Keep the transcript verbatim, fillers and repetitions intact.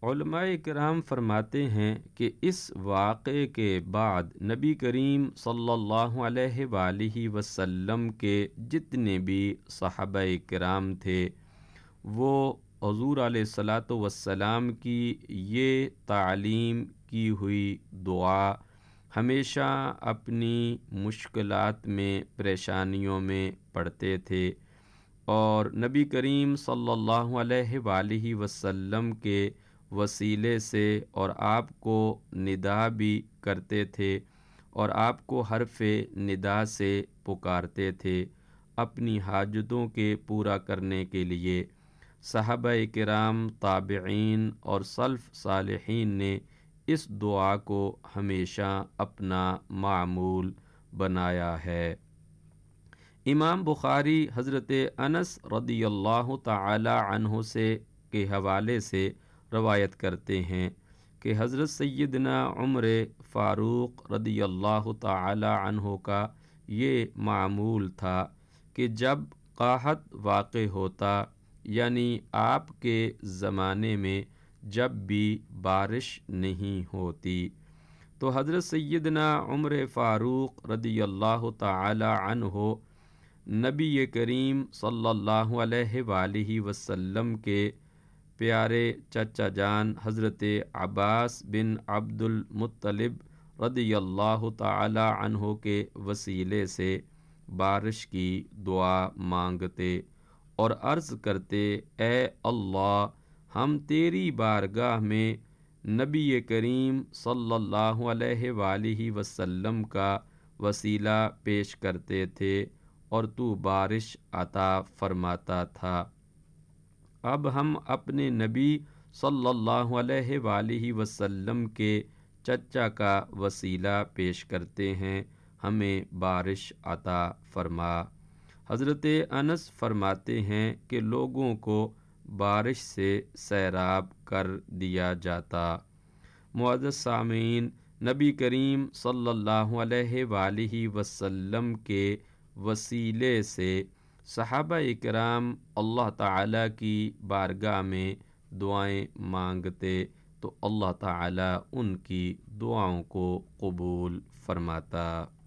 علماء کرام فرماتے ہیں کہ اس واقعے کے بعد نبی کریم صلی اللہ علیہ وآلہ وسلم کے جتنے بھی صحابہ کرام تھے وہ حضور علیہ الصلاۃ والسلام کی یہ تعلیم کی ہوئی دعا ہمیشہ اپنی مشکلات میں، پریشانیوں میں پڑھتے تھے، اور نبی کریم صلی اللہ علیہ وآلہ وسلم کے وسیلے سے اور آپ کو ندا بھی کرتے تھے اور آپ کو حرف ندا سے پکارتے تھے اپنی حاجتوں کے پورا کرنے کے لیے۔ صحابہ کرام، تابعین اور سلف صالحین نے اس دعا کو ہمیشہ اپنا معمول بنایا ہے۔ امام بخاری حضرت انس رضی اللہ تعالی عنہ سے کے حوالے سے روایت کرتے ہیں کہ حضرت سیدنا عمر فاروق رضی اللہ تعالی عنہ کا یہ معمول تھا کہ جب قحط واقع ہوتا، یعنی آپ کے زمانے میں جب بھی بارش نہیں ہوتی، تو حضرت سیدنا عمر فاروق رضی اللہ تعالی عنہ نبی کریم صلی اللہ علیہ وآلہ وسلم کے پیارے چچا جان حضرت عباس بن عبد المطلب رضی اللہ تعالی عنہ کے وسیلے سے بارش کی دعا مانگتے اور عرض کرتے، اے اللہ، ہم تیری بارگاہ میں نبی کریم صلی اللہ علیہ وآلہ وسلم کا وسیلہ پیش کرتے تھے اور تو بارش عطا فرماتا تھا۔ اب ہم اپنے نبی صلی اللہ علیہ وآلہ وسلم کے چچا کا وسیلہ پیش کرتے ہیں، ہمیں بارش عطا فرما۔ حضرت انس فرماتے ہیں کہ لوگوں کو بارش سے سیراب کر دیا جاتا۔ معزز سامعین، نبی کریم صلی اللہ علیہ وآلہ وسلم کے وسیلے سے صحابہ کرام اللہ تعالیٰ کی بارگاہ میں دعائیں مانگتے تو اللہ تعالیٰ ان کی دعاؤں کو قبول فرماتا۔